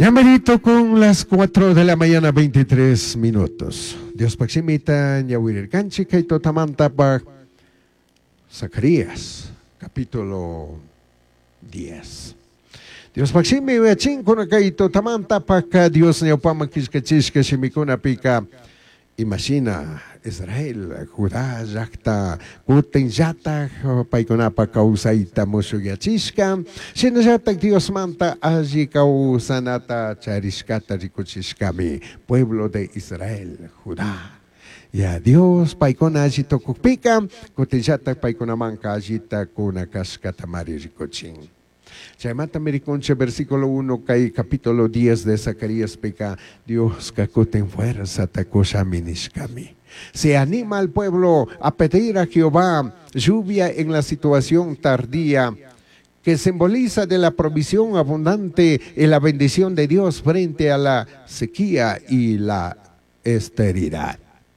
Ya merito con las 4 de la mañana, 23 minutos. Dios paximita, Yawir Canchi, Kaito Tamanta pa Zacarías, capítulo 10. Dios paximi, Wechin, con Kaito Tamanta pa Dios Neopama Kiskachishka, Shimikuna Pika. Imagina Israel, Judá, Jakta, Kuten Jata, Paikonapa Kausaita Mosugiachishka, Sinajatak Dios Manta, Aji Kausanata, Chariskata Rikuchishkami, pueblo de Israel, Judá. Ya Dios, Paikona Ajito Kukpika, Kutijata Paikonamanka Ajita Kunakaskatamari Rikuchin. Chaimata Mericonche, versículo 1, capítulo 10 de Zacarías, peca, Dios cacuten fuerza, tacosa minishkami. Se anima al pueblo a pedir a Jehová lluvia en la situación tardía, que simboliza de la provisión abundante y la bendición de Dios frente a la sequía y la esterilidad.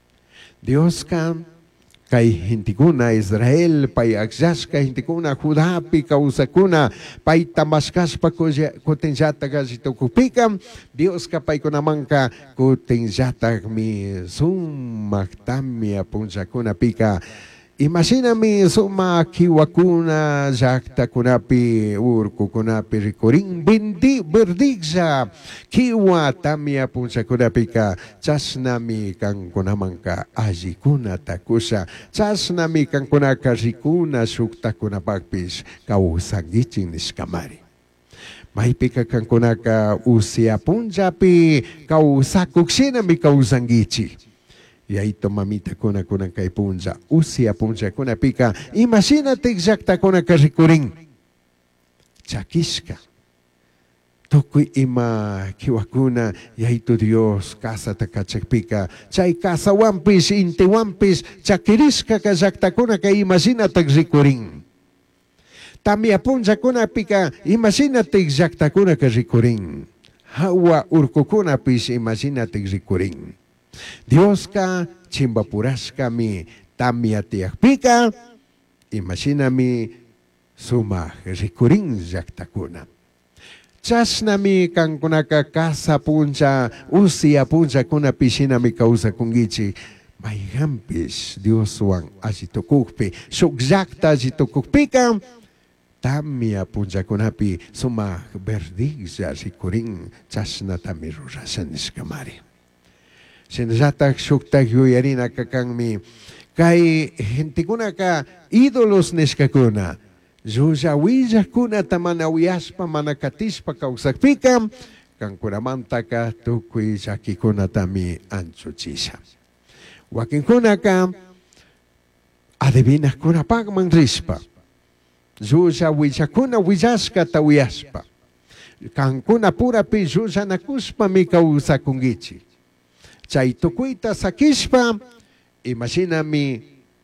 Dios Kai hintikuna Israel, pai akshashka hintikuna Judapi, kausakuna, pai tamashkashpa kutenjata gajitukupika, Dios kapai kunamanka kutenjata mi sumaktamia punjakuna pika. Imagíname suma kiwakuna jakta kunapi urku kunapi rikoring bindi berdigja kiwa tamia punsa kunapika chasnami kang kunamangka ajikuna takusa chasnami kang kunaka rikuna sukta kunapakpis kausangichin niskamari. Mahipika kang kunaka usia punjapi kausakuksinami kausangichi. Y ahí mamita kuna kay punja, usia punja kuna pika. Imagínate exacta kuna karikuring. Chakishka. Tukui ima kiwakuna, y ahí tu Dios, casa takachakpika. Chay casa wampis, inte wampis, chakiriska kazakta kuna kay imagínate rikuring. Tamia punja kuna pika, imagínate exacta kuna karikuring. Hawa urkukuna pis, imagínate rikuring. Dios ka chimbapuraska mi tamia tiakpika, imagina mi suma rikuring jaktakuna. Chasna mi kang kunaka casa puncha, usia puncha kuna pisina mi causa kungichi. Mayhampis Dios wang ajitukukpi, sukjakta ajitukukpika, tamia puncha kunapi suma verdigja rikuring, chasna tamirurasan iskamari. Sinajatak shuktak yuyarina kakangmi kay hintikuna ka ídolos niskakuna yuyawilla kuna tamanawiyaspa manakatispa kausakpika kang kunamanta ka tukui shakikuna tami anchuchisha wakinkuna ka adivinas kuna pagman rispa yuyawilla kuna willaska tawiyaspa kang kuna pura pi yuyanakuspa mi kausakungichi. Chay tukuita sakishpa, imagina mi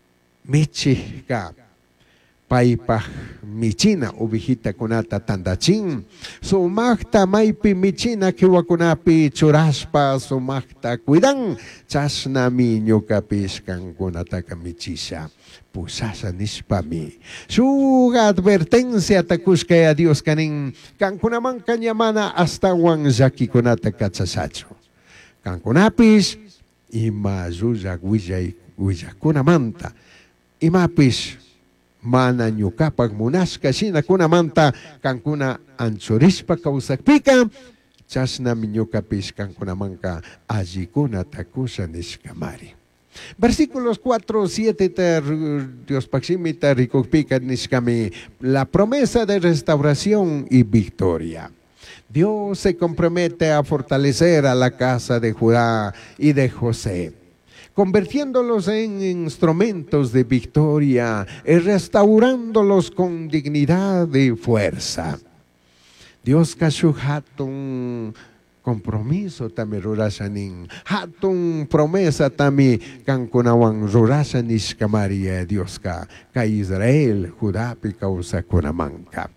michi ka, paipa michina ubihita kunata tandachin, sumakta maipi michina kiwakunapi churaspa, sumakta kuidang, chasna mi nyukapis kang kunata kamichisha, pusasa nispa mi. Suga advertencia takuskaya Dios kaning, kang kunaman kanyamana hasta wang zaki kunata katsasacho. Kang kunapis ima zuza guija kunamanta imapis mana nyukapag munaska sina kunamanta kang kuna ansurispa kausakpika chasna minyukapis kang kunamanka ajikuna takusa niskamari. Versículos 4, 7, Dios paximita rikukpika niskami la promesa de restauración y victoria. Dios se compromete a fortalecer a la casa de Judá y de José, convirtiéndolos en instrumentos de victoria y restaurándolos con dignidad y fuerza. Dios kashu hatun compromiso tami rurasanin, hatun promesa tami kankunawang rurasanis kamaria Dios ka Israel, Judá pikausa kunamangka.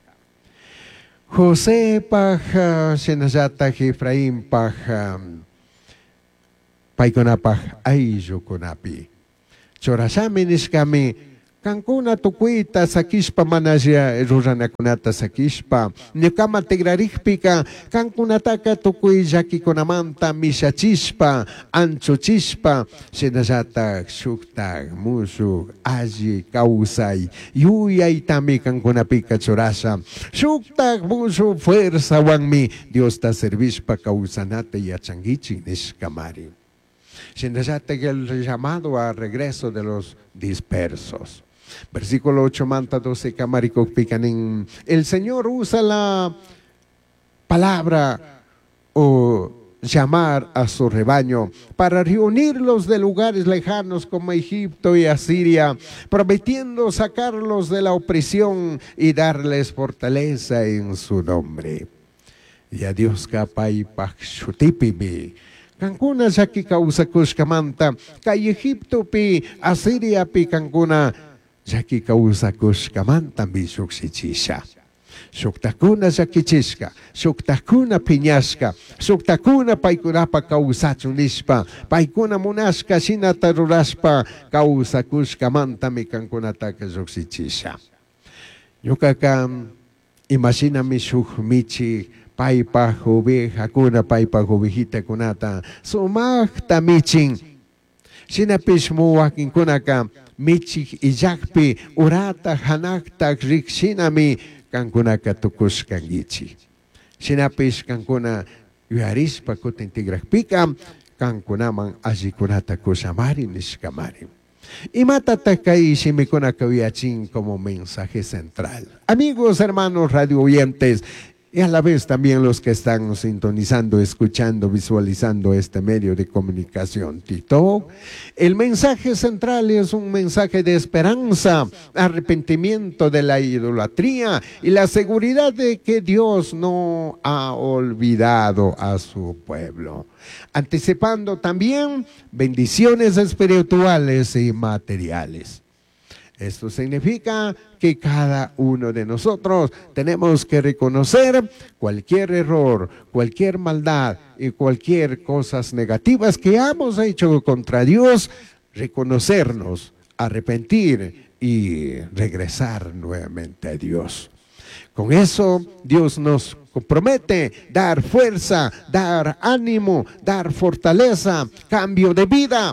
José pah sinasata Efraim pah paikonapah ayjo kunapi. Chorasaminis kami Kankuna tukuita sakishpa manasya ruranakunata sakishpa. Ñukama tigrarikpika kankunataka tukuy llakikunamanta mishachispa, anchuchispa, sinallatak shuktak mushuk alli kawsay yuyaytami kankunapika churasha. Shuktak mushuk fuerzawanmi Diosta servishpa kawsanata yachangichik nishkamari. Sinallatak el llamado a regreso de los dispersos. Versículo 8, manta 12, camaricok picanin. El Señor usa la palabra o llamar a su rebaño para reunirlos de lugares lejanos como Egipto y Asiria, prometiendo sacarlos de la opresión y darles fortaleza en su nombre. Y a Dios kapay pakshutipibi. Kankuna yaki kausa kushkamanta, kay Egipto pi Asiria pi kankuna yaki kausa kushkamanta bisuksichisha. Shuktakuna yakichisca, shuktakuna piñasca, shuktakuna paikunapa kausachunishpa, paikuna munasca sinataruraspa kausakushkamanta mi kankunataka yuksichisha. Yukaka imaginami shuk michi paipa oveja kuna paipa ovejita kunata sumakta michin sinapishmuwakin kunaka michik iyakpi urata hanakta rikshinami kankunaka tukushkangichi sinapish kankuna yuarispa kutintigrakpika kankunaman allikunata kushamari nishkamari. Y matatakay shimikunaka uyachin como mensaje central. Amigos, hermanos, radio oyentes, y a la vez también los que están sintonizando, escuchando, visualizando este medio de comunicación, Tito. El mensaje central es un mensaje de esperanza, arrepentimiento de la idolatría y la seguridad de que Dios no ha olvidado a su pueblo. Anticipando también bendiciones espirituales y materiales. Esto significa que cada uno de nosotros tenemos que reconocer cualquier error, cualquier maldad y cualquier cosas negativas que hemos hecho contra Dios, reconocernos, arrepentir y regresar nuevamente a Dios. Con eso Dios nos compromete dar fuerza, dar ánimo, dar fortaleza, cambio de vida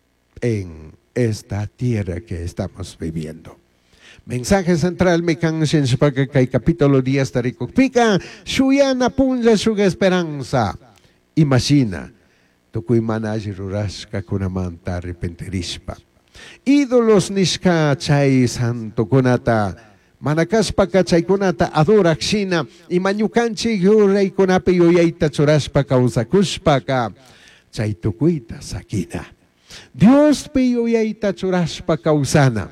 en esta tierra que estamos viviendo. Mensaje central me cansen para que capítulo 10 tarikukpika shuyana punja shuga esperanza. Imagina tukuy manaji rurashka kunamanta arrepentirishpa. Ídolos nishka chay santo kunata manakaspa chay kunata adorakshina y mañukanchi yuray kunapi yoyaita churashpa kausakushpa ka chay tukuyta sakina. Dios piyo yaita churashpa kausana.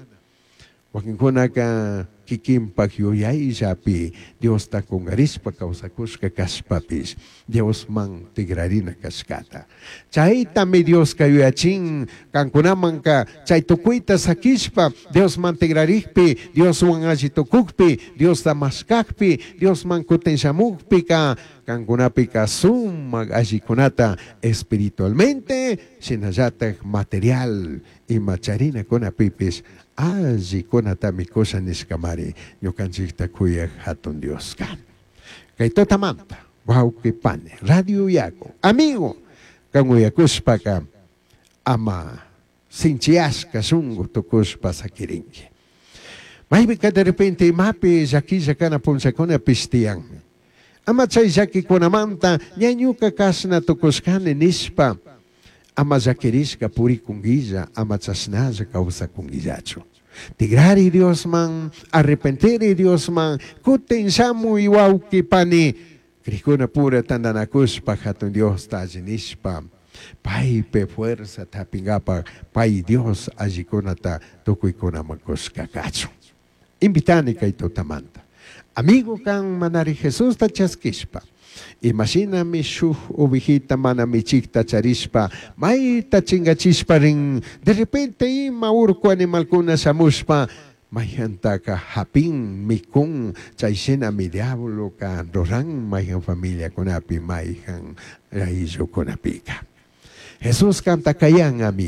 Wakinkunaka kikimpak yoyay japi Dios ta kungarispa kausakushka kaspapis. Dios man tigrarina kaskata. Chay tami Dios kayuyachin kankunaman ka chay tukuita sakishpa Dios man tigrarikpi, Dios wan ajitukukpi, Dios tamaskakpi, Dios man kutenshamukpi ka kankunapi ka sumag ajikunata espiritualmente sinayatak material y macharina kunapipis ajikunata mikosa niskamari ñukanchikta kuyak hatun Dios kan. Kay totamanta wawkipane radio yaku amigo kan uyakushpa ka ama sinchiashka sungu tukushpa sakirinki. Maybe ka de repente mapi yakilla kana punsakuna pistiang. Ama chay yaki kunamanta ñañuka kasna tukushkane nishpa ama yakirishka puri kungilla ama chasnalla kausa kungillachu. Tigrari Dios man, arrepentiri Dios man, kutenshamu iwauki pani, krikuna pura tandanakushpa hatun Dios tajinishpa, paipe fuerza tapingapa, pai Dios ajikunata tukuikuna makushka kachu. Invitani kay totamanta. Amigo kan manari Jesús tachaskishpa. Imagina mi shuh ovejita mana mi chikta charishpa. May tachingachishpa rin. De repente ima urko animal kuna samushpa. Mayanta ka hapin mikung. Chaysena mi diablo ka roran mayhan familia kunapi mayhan raizo kunapika. Jesús canta kayan amigo.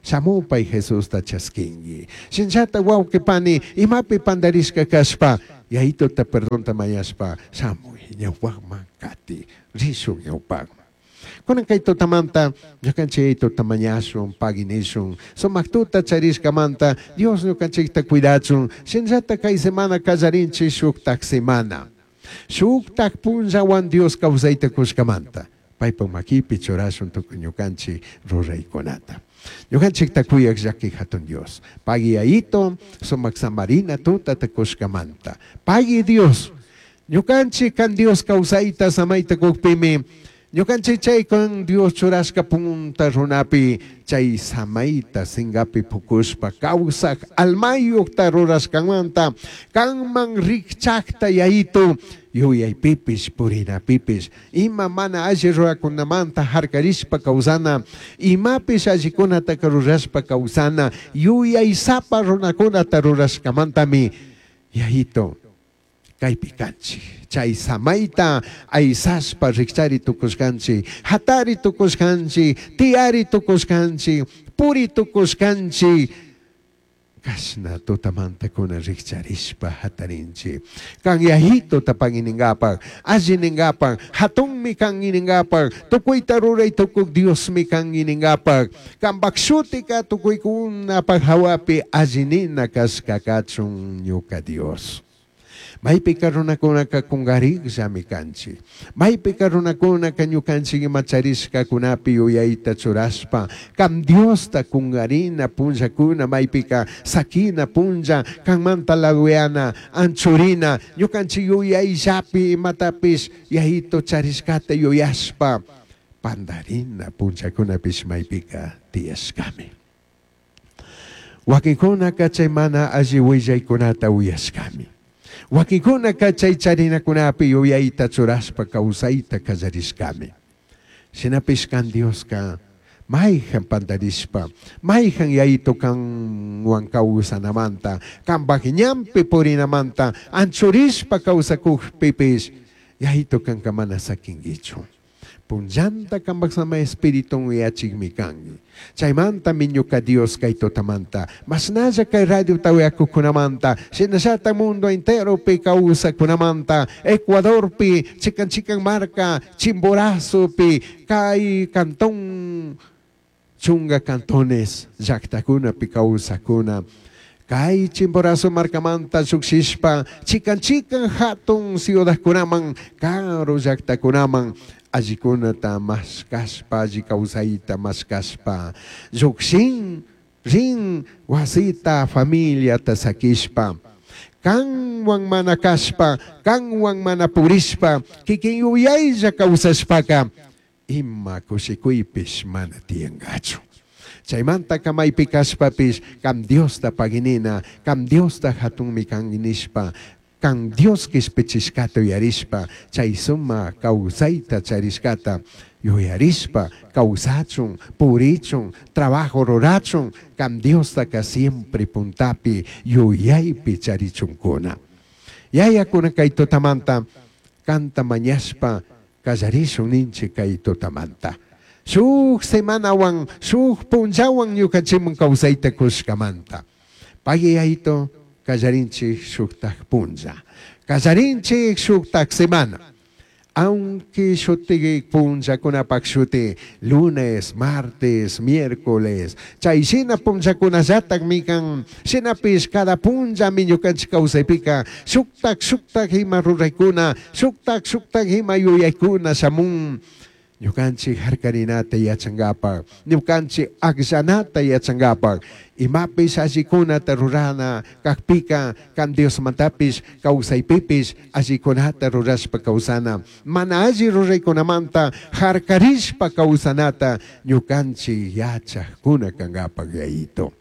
Samupay Jesus ta chaskingi. Sinsata wow kipani imapi pandaris ka kaspa. Yaito ta perdon ta mayaspa. Samoy nyawag makati. Risong nyawag. Kung ang kaito tamanta, yakan siya ito tamanyasong, paginisong. So maktuta charis kamanta, Dios nyo kan siya kuidatsong, sinsata kay semana kazarin siya suktak semana. Suktak punzawan Dios kausay takus kamanta. Pay pang makipit orason to kunyo kan siya roray konata. Nyo kan siya takuyak siya haton Dios. Pagi ito, so magsamarina to tatakos kamanta. Pagi Dios, nyo kan siya kan Dios kausay ta sa may takok pimi. Nyo kan chay kung Diyos churas ka pumunta runapi chay samaita singapi pukus pa kausak almayok taruras kang manta kang mang rikchak tayaito yuyay pipis purina pipis ima mana ajiro akong namanta harkaris pa kausana imapis ajikuna takaruras pa kausana yuyay sapa runakuna taruras kamantami yahito kay pikanchi. Chay samaita ay saspa riksari tukuskanchi, hatari tukuskanchi, tiari tukuskanchi, puri tukuskanchi. Kasna to tamanta ko na riksarispa hatarinchi. Kang yahito tapang iningapag, aziningapag, hatong mi kang iningapag, tukoy taruray tukog Diyos mi kang iningapag, kang baksuti ka tukoy kung napaghawapi, azinin na kas kakatsong nyo ka Diyos. May pikaron ako na kakunggarig sa mi kansi. May pikaron ako na kanyo kansi matsaris ka kunapi uyay tatsuras pa. Kam Diyos ta kunggarin na punsa ko na may pika saki na punsa kang mantalaguyana ansurina. Nyo kansi uyay sapi matapis yahito tsaris ka tayo yaspa. Pandarin na punsa ko na pis may pika tiyas kami. Wakiko na katsay mana aziwijay ko na tauyas kami. Wakikuna kachay-chari na kunapi uyay tatsuras pagkausay takazaris kami. Sinapiskan Diyos ka, may kang pandaris pa, may kang yayito kang wang kausa namanta, kang bakinyampi puri namanta, ansuris pagkausa pipis, yayito kang kamana sa kingicho. Punjanta kang magsama espiritong uyachig mikangi. Chaymanta minyo ka Dios kay totamanta. Mas nasa kay radio tawi ako kunamanta. Sinasata mundo entero pi kausa kunamanta. Ecuador pi, chikang marka, Chimborazo pi, kay kantong chunga kantones. Jakta kuna pi kausa kuna. Kay Chimborazo markamanta suksispa, chikang hatong siyudah kunamang, karo jakta kunamang, ajikuna ta mas kaspa, ajikausaita mas kaspa. Zuksing, ring, wasita, familia ta sakispa. Kang wang mana kaspa, kang wang mana purispa, kikiyuyay sa kausaspa ka. Ima kusikuipis mana tiyang gacho. Chaymanta kamay pikas papis, kam Dios ta paginina, kam Dios ta hatong mikang inispa, kang Dios kispeciskato yarispa, chay suma kausayta chariskata, yarispa, kausachong, purichong, trabajo rorachong, kam Dios ta ka siempre puntapi, yuyaypi charichong kuna. Yaya kuna kay totamanta, kanta manyaspa, kazarisong ninche kay totamanta. Suk semanawang, suk punjawang yu kachimong kausayta kus kamanta. Pagya ito, kazarinchi suktak punja. Kazarinchi suktak semana. Aunque sutigig punja kuna pagsuti, lunes, martes, miércoles, chay sina punja kuna zatag mikang sinapis kada punja minyo kan si kausay pika, suktak hima ruray kuna, suktak hima yuyay kuna sa mung Yukansi harkarinata yatsanggapag. Yukansi agsanata yatsanggapag. Imapi sa asikuna tarurana kakpika kan Dios mantapis kausay pipis asikunata ruras pagkausana. Manazi ruray kunamanta harkaris pagkausanata yukansi yatsak kuna kanggapag ito.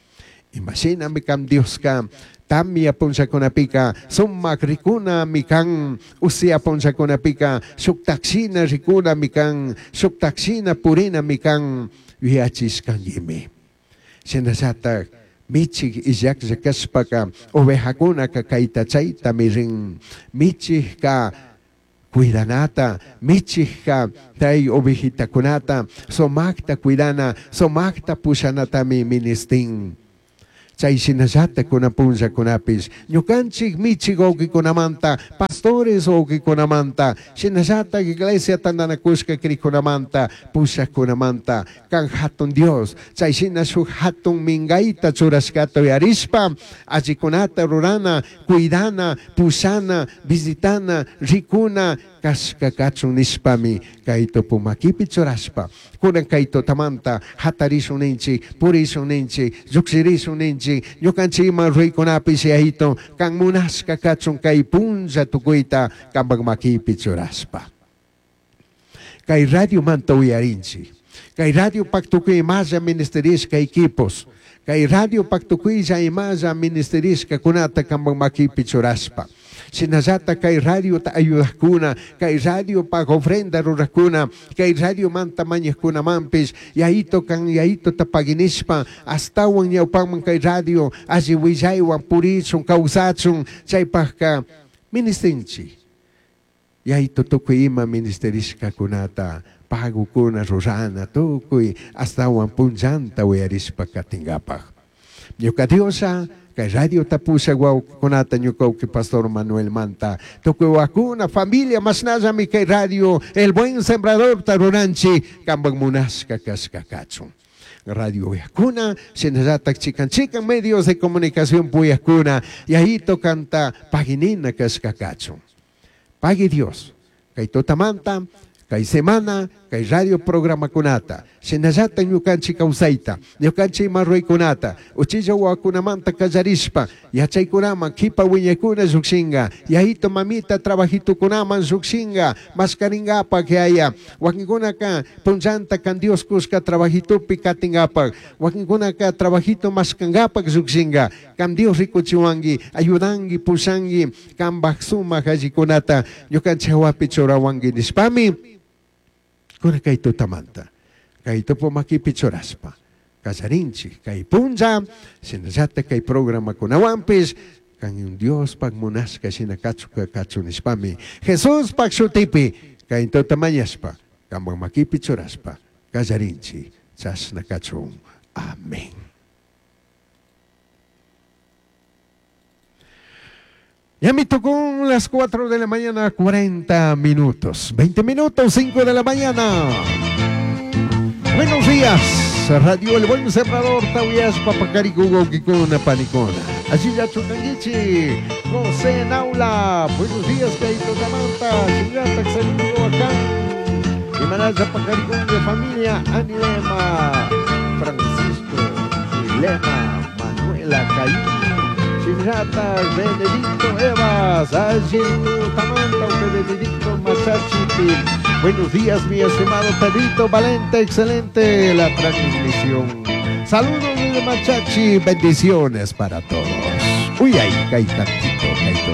Imasin amikam Dios ka tamya pon sa kunapika, sumak rikuna mikang usya pon sa kunapika, suktaksina rikuna mikang, suktaksina purina mikang wihachis kang imi. Sinasatak, michig isyak sa kaspaka, oveha kuna ka kaitachay tamiring, michig ka cuidanata, michika, tay ovejita kunata, somakta cuidana, somakta pusanata mi ministin. Chay sinasata kunapunsa kunapis. Ñukanchik michik oki kunamanta, pastores oki kunamanta, sinasata iglesia tandanakuska kri kunamanta, pusa kunamanta, kan hatun Dios. Chay sinasuk hatun mingaita churaskato yarispa, ajikunata rurana, cuidana, pusana, visitana, rikuna, kaskakachun nispami, kaito pumakipi churaspa. Kunan kaito tamanta, hatarisun ninchi, purisun ninchi, yuksirisun ninchi, ñukanchik ima ruykunapi siahito, kan munaska kachun kay punza tukuita, kan magmakipi churaspa. Kay radio manta uyarinchi, kay radio paktukuy imasa ministerisca equipos, kay radio paktukuy sa imasa ministerisca kunata kan magmakipi churaspa. Sinasata kay radio ta ayudakuna, kay radio pag ofrenda rurakuna, kay radio manta manyakuna mampis, yaito ta paginispa, astawan niya upang kay radio, asiwisaywan puritsun, kausatsun, say pagka ministrinchi. Yaito tukoy ima ministeriska kunata, pago kuna Rosana, tukoy astawan punjanta uyarispa katingapag. Yuka Diosa, kay radio tapusa guau kunata nyukaw ki Pastor Manuel Manta. Tukoy wakuna familia mas nazami kay radio El Buen Sembrador Tarunanchi kambang munas kakaskakatsun. Radio Yakuna, sinasatak chikan medios de comunicación Puyakuna, y ahí tocanta paginina kaskakatsun. Pagi Dios, kay totamanta, kay semana, kay radio programa kunata. Sinasatan ñukanchi kausaita, ñukanchi marroy kunata, uchilla wakunamanta kazarispa, yachay kunaman kipa wiñakuna zuksinga, yahito mamita trabajito kunaman zuksinga, mascaringapa que haya, wakinkunaka punzanta kan Dios kuska trabajito pikatingapa, wakinkunaka trabajito maskangapa zuksinga, kan Dios rikuchiwangi, ayudangi, pusangi, kan baksuma hajikunata, ñukanchi wapichorawangi nispami, kuna kay tutamanta, kay ito po makipichoraspa, kasarinchi, kay punza, sinasata kay programa kunawampis, kang yung Diyos pagmunas kasi nakatsuka katsunispami. Jesus pagsutipi, kay ito tamanyaspa, kambang makipichoraspa, kasarinchi, sas nakatsung. Amen. Ya me tocó las 4 de la mañana, 40 minutos. 20 minutos, 5 de la mañana. Buenos días. Radio El Buen Sembrador, Tauyas, Papacaricugo, Kikuna, Panicona. Así ya Chutangichi, José Naula. Buenos días, Caito Tamanta. Singata, saludo acá. Y Manasa Pacaricón de familia, Anilema, Francisco, Lema, Manuela, Caín. Sinrata, Benedicto Evas, Agilto Tamanta, Benedicto Machachi. Buenos días, mi estimado Pedrito Valente, excelente la transmisión. Saludos desde Machachi, bendiciones para todos. Uy, ahí, caí tantito, caí